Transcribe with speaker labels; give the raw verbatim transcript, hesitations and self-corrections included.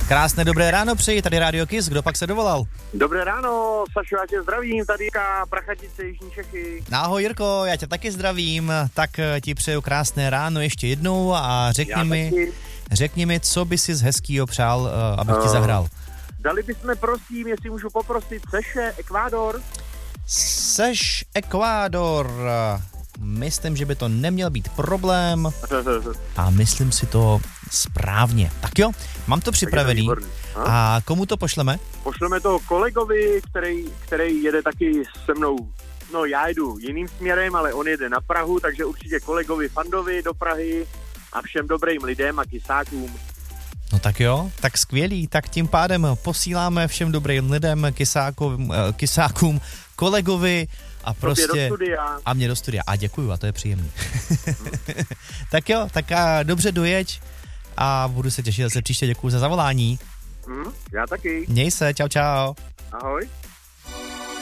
Speaker 1: Krásné dobré ráno přeji, tady Radio Kiss, kdo pak se dovolal?
Speaker 2: Dobré ráno, Sašo, já tě zdravím, tady Jirka, Prachatice, Jižní Čechy.
Speaker 1: Ahoj Jirko, já tě taky zdravím, tak ti přeju krásné ráno ještě jednou a řekni
Speaker 2: Já
Speaker 1: mi,
Speaker 2: taky.
Speaker 1: řekni mi, co by si z hezkýho přál, abych ti
Speaker 2: Uh,
Speaker 1: zahrál.
Speaker 2: Dali bychom, prosím, jestli můžu poprosit, Seše, Ekvádor.
Speaker 1: Seš Ekvádor, myslím, že by to neměl být problém a myslím si to správně. Tak jo, mám to připravený a komu to pošleme?
Speaker 2: Pošleme to kolegovi, který, který jede taky se mnou, no já jdu jiným směrem, ale on jede na Prahu, takže určitě kolegovi Fandovi do Prahy a všem dobrým lidem a kysákům.
Speaker 1: No tak jo, tak skvělý, tak tím pádem posíláme všem dobrým lidem, kysákům, kysákům kolegovi a prostě...
Speaker 2: do studia.
Speaker 1: A mě do studia. A děkuju, a to je příjemný. Hmm. Tak jo, tak a dobře dojeď a budu se těšit zase příště, děkuju za zavolání.
Speaker 2: Hmm, já taky.
Speaker 1: Měj se, čau čau.
Speaker 2: Ahoj.